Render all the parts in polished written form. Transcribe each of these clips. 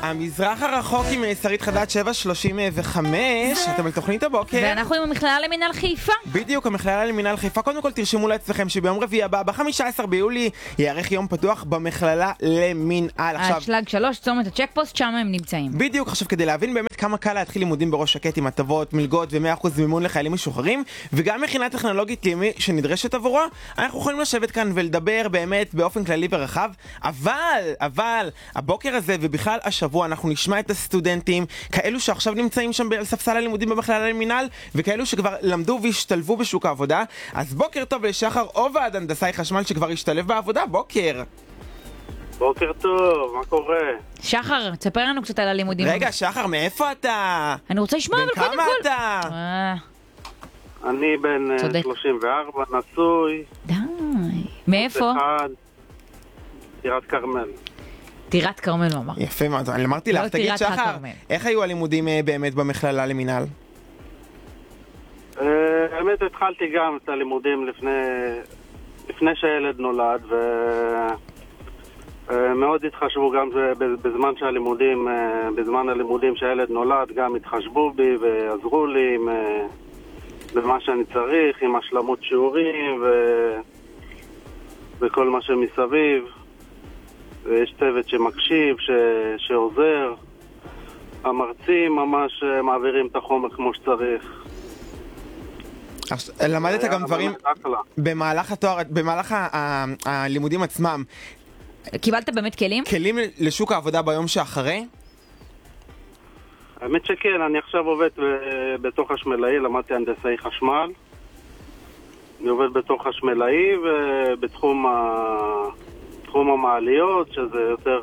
המזרח הרחוק עם שרית חדד 735, אתם על תוכנית הבוקר. ואנחנו עם המכללה למינהל חיפה. בדיוק, המכללה למינהל חיפה. קודם כל תרשמו לעצמכם שביום רביעי הבא, ב-15 ביולי, יערך יום פתוח במכללה למינהל. אשלג 3, צומת הצ'קפוסט, שם הם נמצאים. בדיוק, עכשיו כדי להבין באמת כמה קל להתחיל לימודים בראש שקט עם הטבות, מלגות ו100% מימון לחיילים משוחררים, וגם מכינה טכנולוגית לימי שנדרשת עבורו, אנחנו יכולים לשבת כאן ולדבר באמת באופן כללי ורחב, אבל הבוקר הזה ובכלל השבוע אנחנו נשמע את הסטודנטים, כאלו שעכשיו נמצאים שם על ספסל הלימודים במכללה למינהל, וכאלו שכבר למדו והשתלבו בשוק העבודה. אז בוקר טוב לשחר עובד, הנדסאי חשמל שכבר השתלב בעבודה. בוקר. בוקר טוב, מה קורה? שחר, תספר לנו קצת על הלימודים. רגע, שחר, מאיפה אתה? אני רוצה לשמוע, אבל קודם כל... בן כמה אתה? אני בן 34, נשוי. די. מאיפה? טירת כרמל. טירת כרמל הוא אמר. יפה מאוד, אני אמרתי לך, תגיד שחר, איך היו הלימודים באמת במכללה למינהל? האמת התחלתי גם את הלימודים לפני שהילד נולד, ומאוד התחשבו גם בזמן הלימודים שהילד נולד, גם התחשבו בי ועזרו לי במה שאני צריך, עם השלמות שיעורים וכל מה שמסביב. יש צוות שמקשיב, שעוזר. המרצים ממש מעבירים את החומר כמו שצריך. למדת גם דברים במהלך התואר, במהלך הלימודים עצמם. קיבלת באמת כלים? כלים לשוק העבודה ביום שאחרי? האמת שכן, אני עכשיו עובד בתוך חשמלאי, למדתי הנדסאי חשמל. אני עובד בתוך חשמלאי ובתחום המעליות, שזה יותר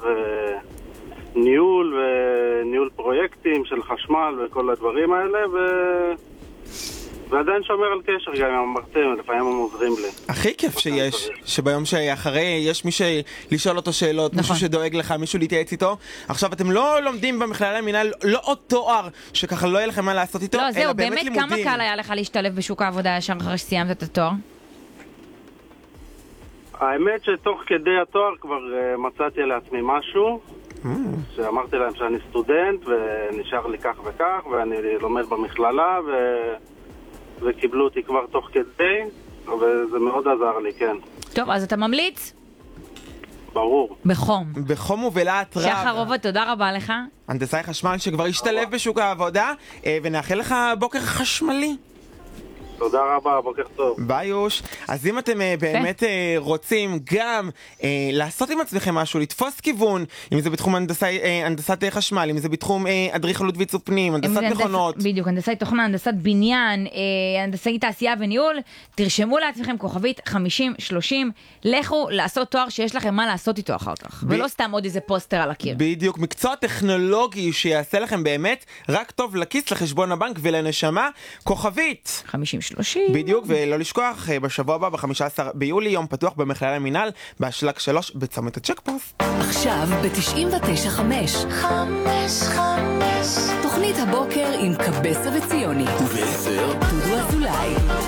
ניהול פרויקטים של חשמל וכל הדברים האלה, ועדיין שומר על קשר גם עם המרצים, לפעמים הם עוזרים לי. הכי כיף שיש, שביום שאחרי יש מישהו לשאול אותו שאלות, מישהו שדואג לך, מישהו להתייעץ איתו. עכשיו אתם לא לומדים במכללה למינהל, לא עוד תואר שככה לא יהיה לכם מה לעשות איתו, לא, אלא זהו, באמת באמת לימודים. כמה קל היה לך להשתלב בשוק העבודה ישר אחרי שסיימת את התואר? האמת שתוך כדי התואר כבר מצאתי לעצמי משהו, שאמרתי להם שאני סטודנט ונשאר לי כך וכך, ואני לומד במכללה וקיבלו אותי כבר תוך כדי, וזה מאוד עזר לי, כן. טוב, אז אתה ממליץ? ברור. בחום ובלהט רב. שחר עובד, תודה רבה לך. הנדסאי חשמל שכבר השתלב בשוק העבודה, ונאחל לך בוקר חשמלי. תודה רבה, בוקר טוב. ביי יוש. אז אם אתם באמת רוצים גם לעשות עם עצמכם משהו, לתפוס כיוון, אם זה בתחום הנדסת חשמל, אם זה בתחום אדריכלות ועיצוב פנים, הנדסת מכונות. בדיוק, הנדסאי תוכנה, הנדסת בניין, הנדסאי תעשייה וניהול, תרשמו לעצמכם כוכבית 5030, לכו לעשות תואר שיש לכם מה לעשות איתו אחר כך, ולא סתם עוד איזה פוסטר על הקיר. בדיוק, מקצוע טכנולוגי שיעשה לכם באמת רק טוב לכיס, לחשבון הבנק ולנשמה, כוכבית 5030. בדיוק, ולא לשכוח, בשבוע הבא, ב-15 ביולי, יום פתוח במכללה למינהל, באשלג 3, בצומת הצ'קפוסט. עכשיו ב-99.5 תוכנית הבוקר עם קבסה וציוני. וב-10 דודו אזולאי.